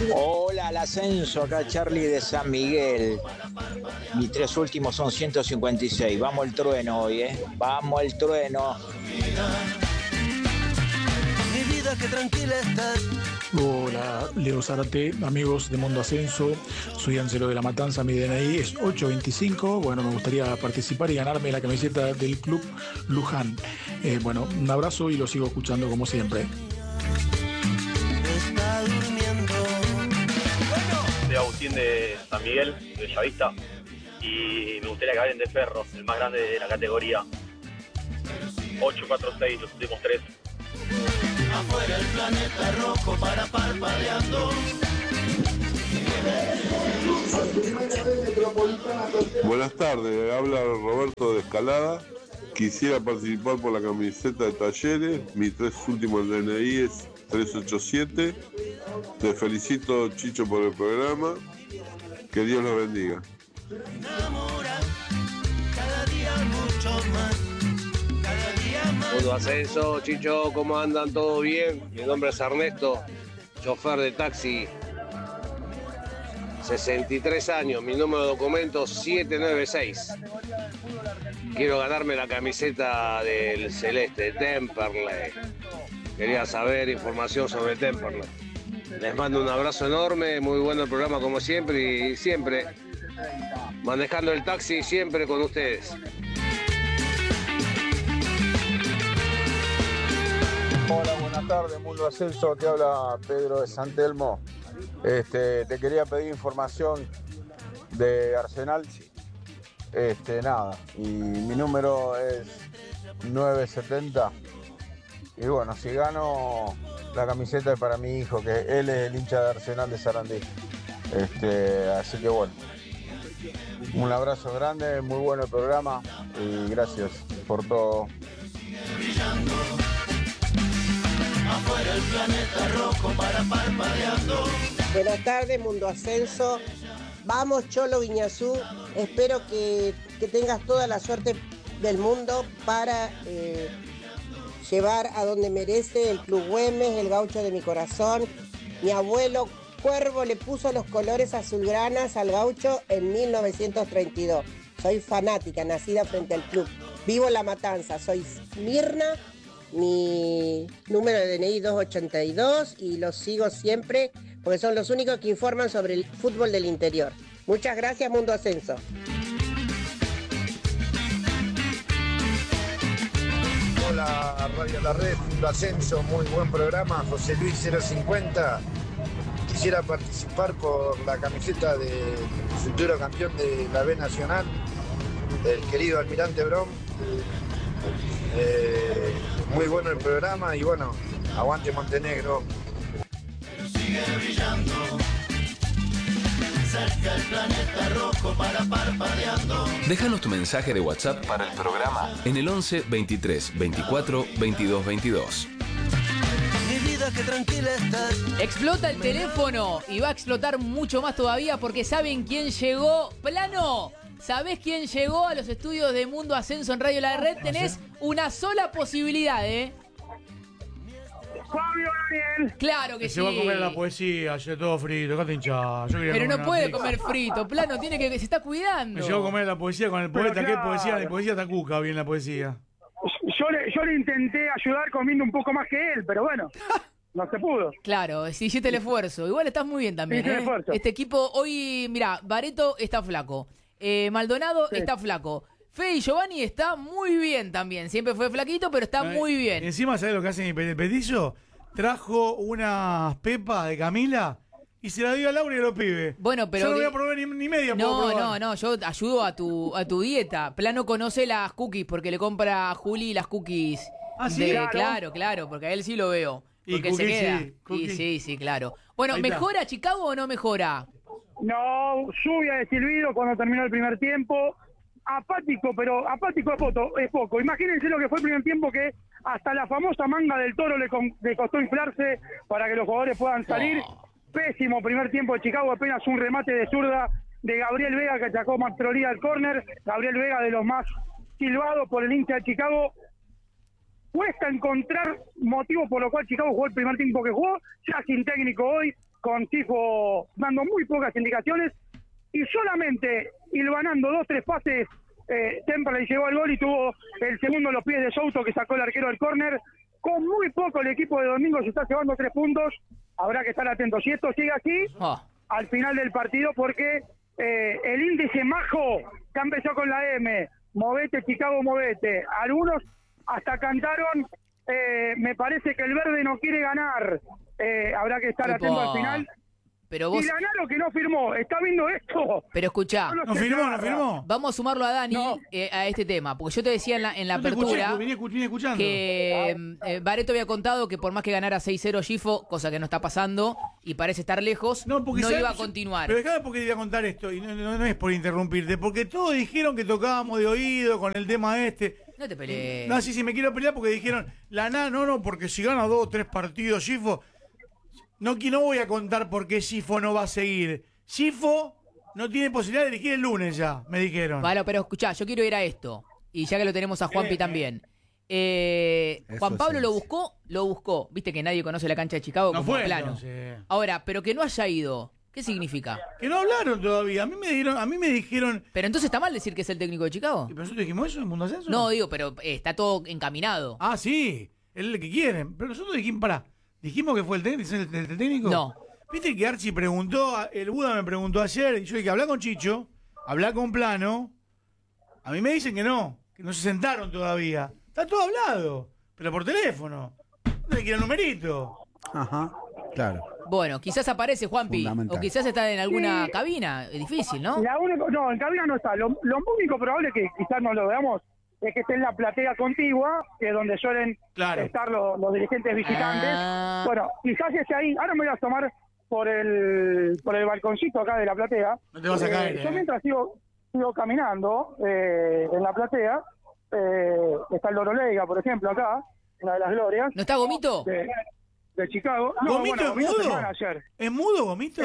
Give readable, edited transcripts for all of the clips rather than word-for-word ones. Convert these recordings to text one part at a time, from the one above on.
Hola, al ascenso, acá Charlie de San Miguel. Mis 3 últimos son 156. Vamos el trueno hoy, Vamos el trueno. Mi vida que tranquila estás. Hola, Leo Zárate, amigos de Mundo Ascenso. Soy Anselo de la Matanza, mi DNI es 825. Bueno, me gustaría participar y ganarme la camiseta del Club Luján. Bueno, un abrazo y lo sigo escuchando como siempre. Está durmiendo. Soy Agustín de San Miguel, de Bellavista, y me gustaría que hablen de Ferro, el más grande de la categoría. 846, los últimos 3. Afuera el planeta rojo para parpadeando. Buenas tardes, habla Roberto de Escalada. Quisiera participar por la camiseta de Talleres. Mi 3 últimos DNI es 387. Te felicito, Chicho, por el programa. Que Dios los bendiga. Enamora, cada día mucho más. Cada día más. Mundo Ascenso, Chicho, ¿cómo andan? ¿Todo bien? Mi nombre es Ernesto, chofer de taxi, 63 años, mi número de documentos 796. Quiero ganarme la camiseta del Celeste, de Temperley. Quería saber información sobre Temperley. Les mando un abrazo enorme, muy bueno el programa como siempre y siempre manejando el taxi, siempre con ustedes. Hola, buenas tardes, Mundo Ascenso, te habla Pedro de San Telmo. Te quería pedir información de Arsenal. Nada, y mi número es 970. Y bueno, si gano, la camiseta es para mi hijo, que él es el hincha de Arsenal de Sarandí. Así que bueno, un abrazo grande, muy bueno el programa y gracias por todo. Afuera el planeta rojo para parpadeando. Buenas tardes, Mundo Ascenso. Vamos, Cholo Guiñazú. Espero que tengas toda la suerte del mundo para llevar a donde merece el Club Güemes, el gaucho de mi corazón. Mi abuelo Cuervo le puso los colores azulgranas al gaucho en 1932. Soy fanática, nacida frente al club. Vivo en La Matanza, soy Mirna. Mi número de DNI 282 y los sigo siempre porque son los únicos que informan sobre el fútbol del interior. Muchas gracias, Mundo Ascenso. Hola, Radio La Red, Mundo Ascenso, muy buen programa. José Luis 050. Quisiera participar por la camiseta del futuro campeón de la B Nacional, el querido Almirante Brom. Muy bueno el programa y bueno, aguante Montenegro. Sigue brillando. Cerca el planeta rojo para parpadeando. Déjanos tu mensaje de WhatsApp para el programa en el 11 23 24 22 22. Mi vida que tranquila estás. Explota el teléfono y va a explotar mucho más todavía porque ¿saben quién llegó? ¡Plano! ¿Sabés quién llegó a los estudios de Mundo Ascenso en Radio La Red? Tenés una sola posibilidad, Fabio Daniel. Claro que sí. Se va a comer la poesía, ayer todo frito, acá te hinchás. Pero no puede comer frito, Plano, tiene que se está cuidando. Me llegó a comer la poesía con el poeta. Pero ¿Qué claro. poesía? La poesía Tacuca, bien la poesía. Yo le intenté ayudar comiendo un poco más que él, pero bueno, no se pudo. Claro, si hiciste el esfuerzo. Igual estás muy bien también, Hice el esfuerzo. Este equipo hoy, mirá, Bareto está flaco. Maldonado está flaco. Fede y Giovanni está muy bien también. Siempre fue flaquito, pero está muy bien. Encima, ¿sabes lo que hace el Petizo? Trajo unas pepas de Camila y se la dio a Laura y a los pibes. Bueno, pero yo no voy a probar ni media. No, yo ayudo a tu dieta. Plano conoce las cookies porque le compra a Juli las cookies. Ah, sí, claro, porque a él sí lo veo. Y Porque él se cookies, queda. sí, cookies. Sí, claro. Bueno, Ahí está. ¿mejora Chicago o no mejora? No, lluvia de silbido cuando terminó el primer tiempo. Apático, pero apático es poco. Imagínense lo que fue el primer tiempo, que hasta la famosa manga del Toro le costó inflarse para que los jugadores puedan salir. Pésimo primer tiempo de Chicago, apenas un remate de zurda de Gabriel Vega que atacó Mastrolia al córner. Gabriel Vega, de los más silbados por el hincha de Chicago. Cuesta encontrar motivo por lo cual Chicago jugó el primer tiempo que jugó, ya sin técnico hoy. con Tifo dando muy pocas indicaciones y solamente hilvanando 2-3 pases, Temperley llegó al gol y tuvo el segundo en los pies de Souto que sacó el arquero del córner. Con muy poco el equipo de Domingo se está llevando 3 puntos. Habrá que estar atentos. Si esto sigue así, al final del partido, porque el índice majo ya empezó con la M. Movete, Chicago, movete. Algunos hasta cantaron, me parece que el verde no quiere ganar. Habrá que estar atento al final. Pero vos... Y Lanaro que no firmó, ¿está viendo esto? Pero escuchá. No firmó. Vamos a sumarlo a Dani a este tema, porque yo te decía en la apertura vine escuchando. que Bareto había contado que por más que ganara 6-0 Gifo, cosa que no está pasando y parece estar lejos, no iba a continuar. Pero déjame porque te iba a contar esto, y no es por interrumpirte, porque todos dijeron que tocábamos de oído con el tema este. No te pelees. No, sí, me quiero pelear porque dijeron, no, porque si gana 2 o 3 partidos Gifo... No voy a contar por qué Gifo no va a seguir. Gifo no tiene posibilidad de elegir el lunes ya, me dijeron. Bueno, pero escuchá, yo quiero ir a esto. Y ya que lo tenemos a Juanpi también. Juan Pablo lo buscó. Viste que nadie conoce la cancha de Chicago como plano. Entonces. Ahora, pero que no haya ido. ¿Qué significa? Que no hablaron todavía. A mí me dijeron... Pero entonces está mal decir que es el técnico de Chicago. ¿Pero nosotros dijimos eso en Mundo Ascenso? No, digo, pero está todo encaminado. Ah, sí. Es el que quieren. Pero nosotros dijimos que fue el técnico. No. Viste que Archie preguntó, el Buda me preguntó ayer, y yo dije, habla con Chicho, habla con Plano. A mí me dicen que no se sentaron todavía. Está todo hablado, pero por teléfono. No le quiero el numerito. Ajá, claro. Bueno, quizás aparece Juanpi, o quizás está en alguna cabina. Es difícil, ¿no? No, en cabina no está. Lo único probable que quizás no lo veamos es que esté en la platea contigua, que es donde suelen estar los dirigentes visitantes. Bueno, quizás esté ahí. Ahora me voy a asomar por el balconcito acá de la platea. No te vas a caer. Yo mientras sigo caminando en la platea, está el Loro Leiga, por ejemplo, acá, una de las glorias. ¿No está Gomito? De Chicago. No, ¿Gomito es mudo? ¿Es mudo, Gomito?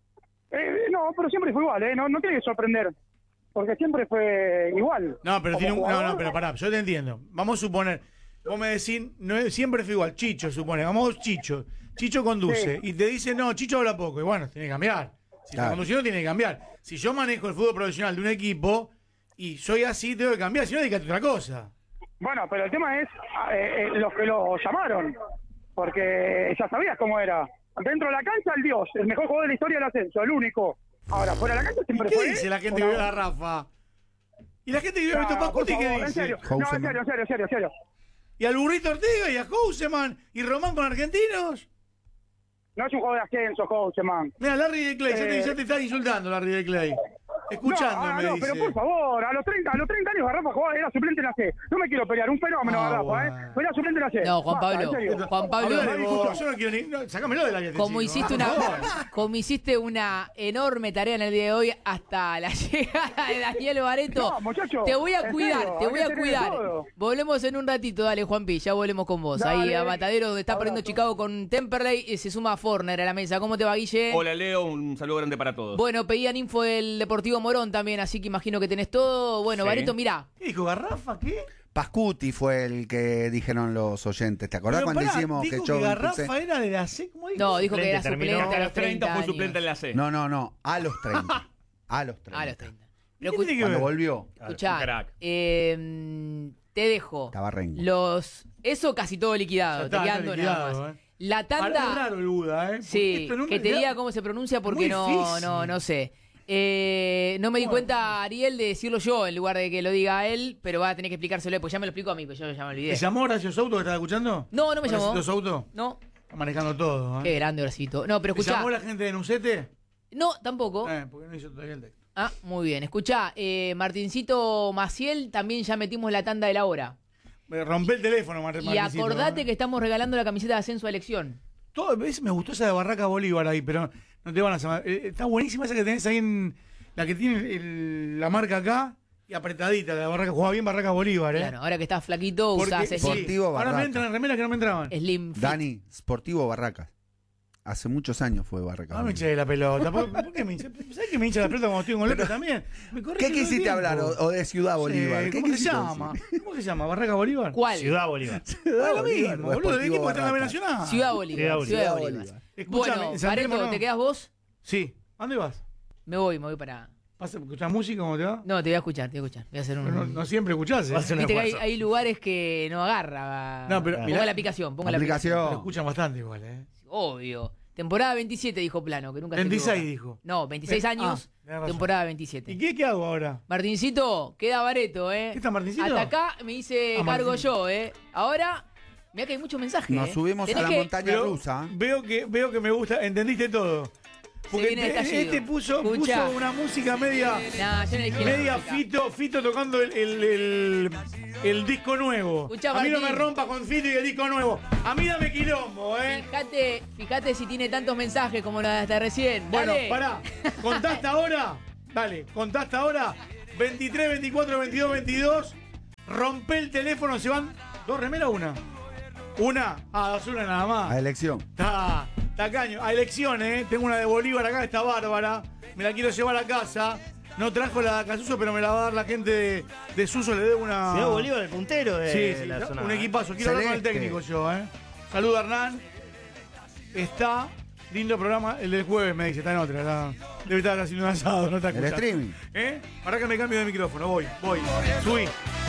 No, pero siempre fue igual, no tiene que sorprender. Porque siempre fue igual. No, pero pero pará, yo te entiendo. Vamos a suponer, vos me decís, siempre fue igual. Chicho, supone, vamos Chicho conduce, y te dice, no, Chicho habla poco, y bueno, tiene que cambiar. Si está conduciendo, tiene que cambiar. Si yo manejo el fútbol profesional de un equipo, y soy así, tengo que cambiar, si no, dedícate a otra cosa. Bueno, pero el tema es los que lo llamaron, porque ya sabías cómo era. Dentro de la cancha, el Dios, el mejor jugador de la historia del ascenso, el único. Ahora, fuera de la cancha siempre fue. ¿Qué dice la gente que ve a Rafa? ¿Y la gente que ve a Beto Pascuti qué dice? En serio. No, en serio. ¿Y al Burrito Ortega y a Houseman y Román con argentinos? No es un juego de ascenso, Houseman. Mira, Larry de Clay, ya te estás insultando, Larry de Clay. Escuchándome, no, dice. Pero por favor, a los 30 años Garrafa jugaba, era suplente en la C. No me quiero pelear, un fenómeno Garrafa, Era suplente en la C. No, Juan Pablo, yo no quiero ni... Sácamelo del área. Como hiciste una enorme tarea en el día de hoy hasta la llegada de Daniel Bareto. No, muchacho, te voy a cuidar. Volvemos en un ratito, dale, Juanpi, ya volvemos con vos. Dale. Ahí a Matadero, donde está perdiendo Chicago con Temperley, se suma Forner a la mesa. ¿Cómo te va, Guille? Hola, Leo, un saludo grande para todos. Bueno, pedían info del Deportivo Morón también, así que imagino que tenés todo. Bueno, sí. Bareto, mirá. ¿Qué dijo Garrafa? ¿Qué? Pascuti fue el que dijeron los oyentes. ¿Te acordás cuando hicimos que yo Garrafa era de la C? ¿Cómo dijo? No, dijo que era suplente a los 30 fue suplente en la C. No, a los 30. A los 30. Pero cuando volvió. Escuchá, te dejo. Tabarrengo. Eso casi todo liquidado. Te quedando nada más. La tanda. Es raro el Buda, Sí, que te diga cómo se pronuncia porque no sé. No me di cuenta, Ariel, de decirlo yo en lugar de que lo diga él, pero va a tener que explicárselo, pues ya me lo explico a mí, pues yo ya me olvidé. ¿Te llamó Horacio Souto que estás escuchando? No me llamó. ¿Horacio Souto? No. Está manejando todo. Qué grande, Horacito. No, pero escuchá. ¿Te llamó la gente de Nucete? No, tampoco. Porque no hizo todavía el texto. Ah, muy bien. Escuchá, Martincito Maciel, también ya metimos la tanda de la hora. Me rompé el teléfono, Martincito. Y acordate que estamos regalando la camiseta de ascenso a elección. Todo, me gustó esa de Barraca Bolívar ahí, pero no te van a llamar. Está buenísima esa que tenés ahí en... La que tiene la marca acá y apretadita, la de Barraca. Jugaba bien Barraca Bolívar, Claro, ahora que estás flaquito, usás Sportivo Barracas. Ahora me entran en remera que no me entraban. Slim Fit. Dani, Sportivo Barracas. hace muchos años fue Barraca No me Bolívar. hinché la pelota. ¿Por qué me hinché? ¿Sabes que me hincha la pelota cuando estoy con López también? ¿Qué quisiste hablar? ¿O de Ciudad Bolívar? ¿Cómo se llama? ¿Cómo se llama? ¿Barraca Bolívar? ¿Cuál? Ciudad Bolívar. Lo mismo, boludo. El equipo está en la B Nacional. Ciudad Bolívar. Ciudad Bolívar. Escúchame, Bueno, Santelmo, Pareto, ¿no? ¿te quedas vos? Sí. ¿A dónde vas? Me voy para... ¿Escuchás música? ¿Cómo te va? No, te voy a escuchar. Voy a hacer un... No siempre escuchás, ¿eh? Viste que hay lugares que no agarra. No, pero pongo mirá, la aplicación. Pero escuchan bastante igual, Obvio. Temporada 27 dijo Plano, que nunca 26 se equivoca. dijo. No, 26 años, tenés razón. temporada 27. ¿Y qué hago ahora? Martincito, queda bareto, ¿eh? ¿Qué está Martincito? Hasta acá me hice cargo Martín. yo, ¿eh? Ahora, mirá que hay muchos mensajes. Nos subimos a la montaña Pero rusa. Veo que me gusta, entendiste todo. Porque viene el estallido. puso Escuchá. una música media Nah, yo no elegí la media música. Fito tocando el disco nuevo. Escuchá, a mí no me Martín. rompa con Fito y el disco nuevo. A mí dame quilombo, Fíjate si tiene tantos mensajes como los de hasta recién. Bueno, Dale. pará. ¿Contá hasta ahora? Dale, contá hasta ahora. 23, 24, 22, 22. Rompe el teléfono, se van. ¿2 remeras o una? ¿Una? Ah, 2 una nada más. A elección. Tacaño. A elecciones, Tengo una de Bolívar acá, está bárbara. Me la quiero llevar a casa. No trajo la de Casuso, pero me la va a dar la gente de Suso. Le debo una. Ciudad Bolívar, el puntero de Sí, la zona. un equipazo. Quiero hablar con el técnico yo, Saluda, Hernán. Está lindo programa. El del jueves me dice, está en otra. Debe estar haciendo un asado, no está El escuchando. streaming. Para que me cambie de micrófono. Voy. Subí.